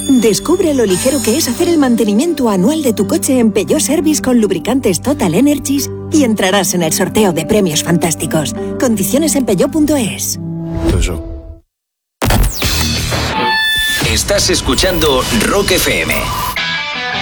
Descubre lo ligero que es hacer el mantenimiento anual de tu coche en Peugeot Service con lubricantes Total Energies y entrarás en el sorteo de premios fantásticos. Condiciones en peugeot.es. Estás escuchando Rock FM.